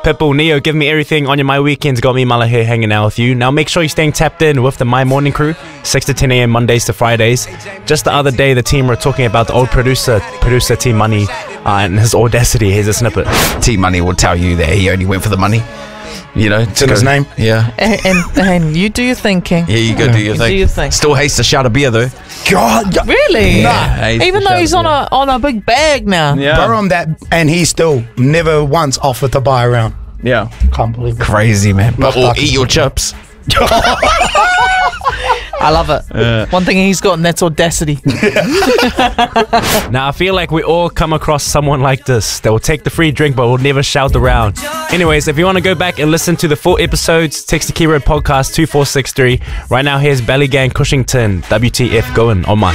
Pitbull, Neo, Give Me Everything on your My Weekends. Got me, Mala here, hanging out with you. Now make sure you're staying tapped in with the My Morning Crew, 6 to 10 a.m. Mondays to Fridays. Just the other day, the team were talking about the old producer T Money, and his audacity. Here's a snippet. T Money will tell you that he only went for the money. You know, it's in his name. Yeah. And you do your thinking. Yeah, you go do your thing. Do your thing. Still hates to shout a beer though. God, really? Yeah, even though he's on a big bag now. Yeah. borrow him that, and he still never once offered to buy around. Yeah. Can't believe it. Crazy, man. Not Or fucking eat your chips. I love it. One thing he's got, and that's audacity. Now I feel like we all come across someone like this that will take the free drink but will never shout around. Anyways, if you want to go back and listen to the full episodes, text the Keyword Podcast 2463. Right now, here's Belly Gang Cushington, WTF going on mine.